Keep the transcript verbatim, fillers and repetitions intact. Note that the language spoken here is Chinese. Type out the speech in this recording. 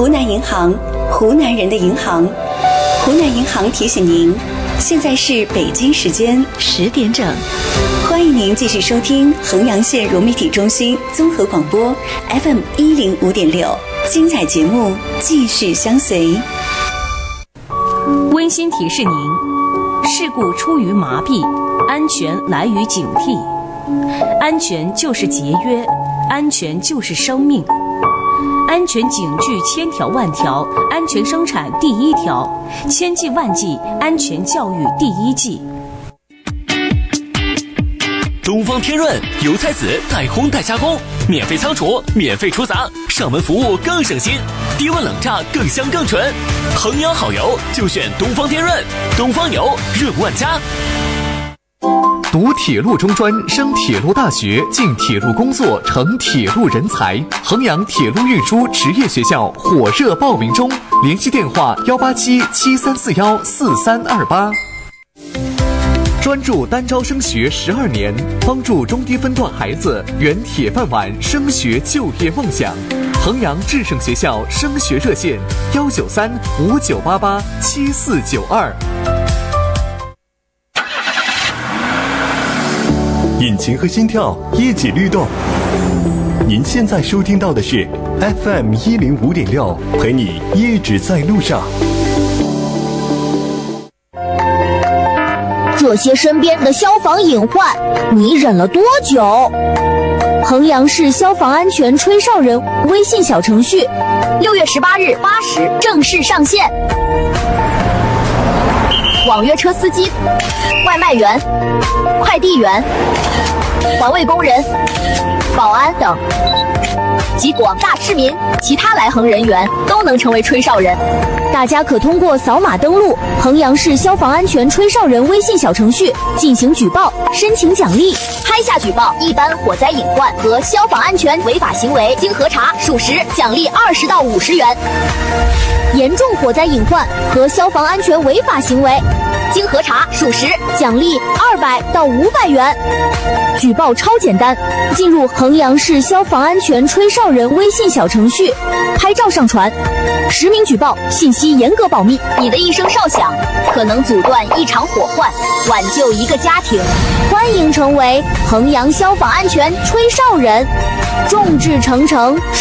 湖南银行，湖南人的银行。湖南银行提醒您，现在是北京时间十点整。欢迎您继续收听衡阳县融媒体中心综合广播 F M 一零五点六，精彩节目继续相随。 温馨提示您：事故出于麻痹，安全来于警惕。安全就是节约，安全就是生命。安全警句千条万条，安全生产第一条，千计万计，安全教育第一计。 东方天润油菜籽带烘带加工，免费仓储，免费出杂，上门服务更省心，低温冷榨更香更纯。衡阳好油就选东方天润，东方油润万家。 读铁路中专，升铁路大学，进铁路工作，成铁路人才。衡阳铁路运输职业学校火热报名中，联系电话幺八七七三四幺四三二八。专注单招升学十二年，帮助中低分段孩子圆铁饭碗升学就业梦想。衡阳智胜学校升学热线：幺九三五九八八七四九二。 引擎和心跳一起律动。您现在收听到的是 F M 一零五点六，陪你一直在路上。 这些身边的消防隐患，你忍了多久？衡阳市消防安全吹哨人微信小程序，六月十八日八时正式上线。网约车司机、外卖员、快递员、环卫工人、保安等及广大市民、其他来衡人员都能成为吹哨人。大家可通过扫码登录衡阳市消防安全吹哨人微信小程序进行举报，申请奖励。拍下举报一般火灾隐患和消防安全违法行为，经核查属实，奖励二十到五十元；严重火灾隐患和消防安全违法行为，经核查属实，奖励二百到五百元。举报超简单，进入衡阳市消防安全吹哨人微信小程序，拍照上传，实名举报，信息严格保密。你的一声哨响，可能阻断一场火患，挽救一个家庭。欢迎成为衡阳消防安全吹哨人，众志成城。